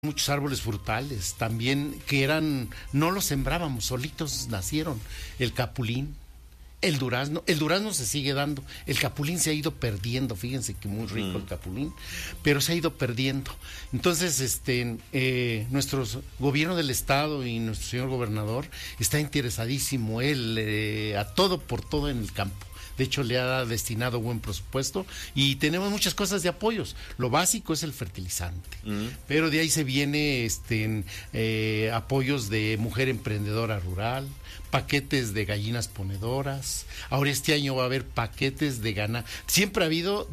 Muchos árboles frutales también que no los sembrábamos, solitos nacieron. El capulín, el durazno se sigue dando, el capulín se ha ido perdiendo, fíjense que muy rico el capulín, pero se ha ido perdiendo. Entonces, nuestro gobierno del estado y nuestro señor gobernador está interesadísimo, él a todo por todo en el campo. De hecho, le ha destinado buen presupuesto y tenemos muchas cosas de apoyos. Lo básico es el fertilizante, pero de ahí se viene apoyos de mujer emprendedora rural, paquetes de gallinas ponedoras. Ahora este año va a haber paquetes de ganado. Siempre ha habido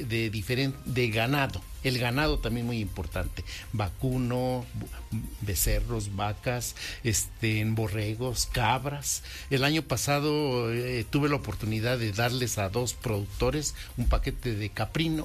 de ganado. El ganado también muy importante, vacuno, becerros, vacas, borregos, cabras. El año pasado tuve la oportunidad de darles a 2 productores un paquete de caprino,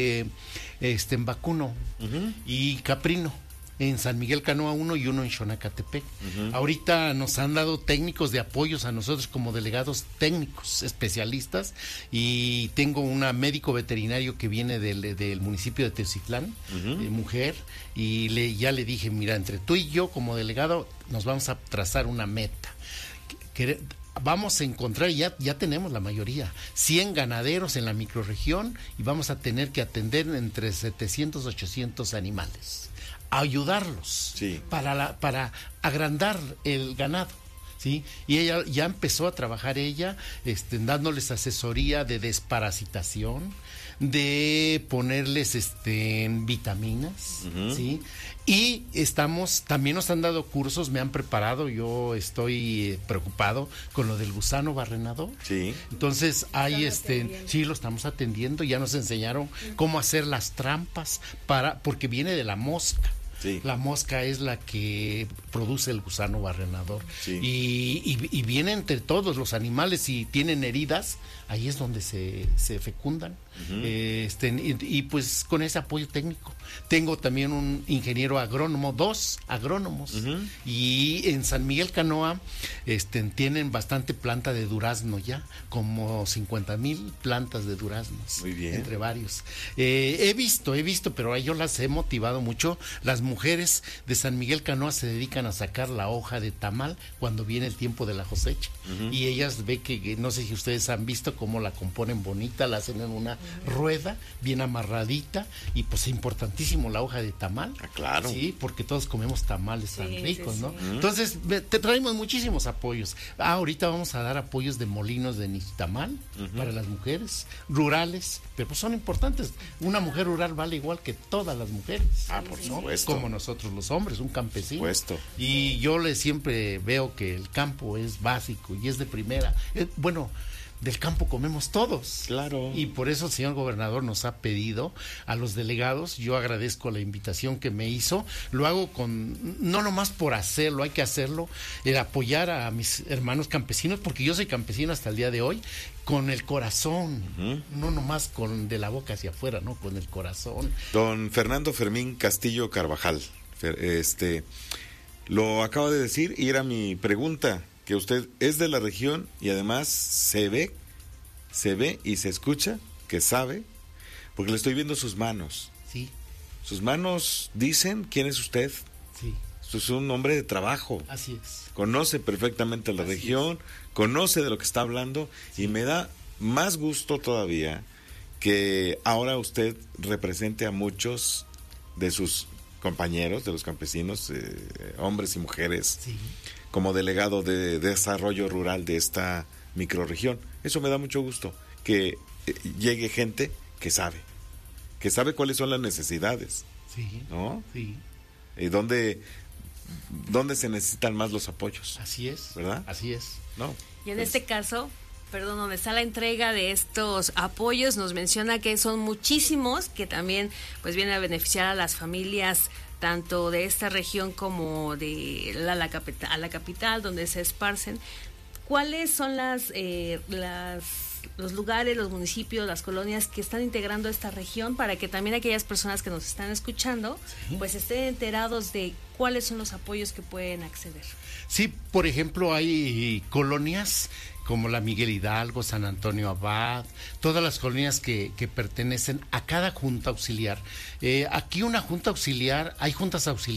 vacuno y caprino, en San Miguel Canoa 1 y uno en Xonacatepec. Ahorita nos han dado técnicos de apoyos a nosotros como delegados técnicos, especialistas, y tengo una médico veterinario que viene del municipio de Teucitlán, mujer, y ya le dije, mira, entre tú y yo como delegado nos vamos a trazar una meta. Vamos a encontrar, ya tenemos la mayoría, 100 ganaderos en la microrregión y vamos a tener que atender entre 700 y 800 animales. Ayudarlos para agrandar el ganado, ¿sí? Y ella ya empezó a trabajar dándoles asesoría de desparasitación, de ponerles vitaminas, ¿sí? Y también nos han dado cursos, me han preparado, yo estoy preocupado con lo del gusano barrenador. Sí. Entonces sí, lo estamos atendiendo, ya nos enseñaron cómo hacer las trampas porque viene de la mosca. Sí. La mosca es la que produce el gusano barrenador. Sí. Y viene entre todos los animales, si tienen heridas, ahí es donde se fecundan. Y pues con ese apoyo técnico. Tengo también un ingeniero agrónomo, 2 agrónomos. Y en San Miguel Canoa tienen bastante planta de durazno ya, como 50,000 plantas de duraznos. Muy bien. Entre varios. He visto, pero yo las he motivado mucho. Las mujeres de San Miguel Canoa se dedican a sacar la hoja de tamal cuando viene el tiempo de la cosecha. Y ellas no sé si ustedes han visto cómo la componen bonita, la hacen en una rueda bien amarradita, y pues es importantísimo la hoja de tamal. Ah, claro. Sí, porque todos comemos tamales tan ricos, ¿no? Entonces, te traemos muchísimos apoyos. Ahorita vamos a dar apoyos de molinos de nixtamal para las mujeres rurales, pero pues son importantes. Una mujer rural vale igual que todas las mujeres. Ah, por supuesto. Como nosotros los hombres, un campesino. Por supuesto. Y yo siempre veo que el campo es básico y es de primera. Del campo comemos todos. Claro. Y por eso el señor gobernador nos ha pedido a los delegados, yo agradezco la invitación que me hizo, lo hago no nomás por hacerlo, hay que hacerlo, apoyar a mis hermanos campesinos, porque yo soy campesino hasta el día de hoy, con el corazón, no nomás de la boca hacia afuera, no, con el corazón. Don Fernando Fermín Castillo Carvajal, lo acaba de decir y era mi pregunta, que usted es de la región y además se ve y se escucha que sabe, porque le estoy viendo sus manos. Sí. Sus manos dicen quién es usted. Sí. Usted es un hombre de trabajo. Así es. Conoce perfectamente la región, conoce de lo que está hablando, y me da más gusto todavía que ahora usted represente a muchos de sus compañeros, de los campesinos, hombres y mujeres. Sí. Como delegado de desarrollo rural de esta microrregión. Eso me da mucho gusto, que llegue gente que sabe cuáles son las necesidades. Sí. ¿No? Sí. ¿Dónde se necesitan más los apoyos? Así es. ¿Verdad? Así es. ¿No? Y en este caso, donde está la entrega de estos apoyos, nos menciona que son muchísimos, que también pues vienen a beneficiar a las familias tanto de esta región como de la capital, donde se esparcen. ¿Cuáles son los lugares, los municipios, las colonias que están integrando esta región, para que también aquellas personas que nos están escuchando pues estén enterados de cuáles son los apoyos que pueden acceder? Sí, por ejemplo, hay colonias como la Miguel Hidalgo, San Antonio Abad, todas las colonias que pertenecen a cada junta auxiliar. Aquí hay juntas auxiliares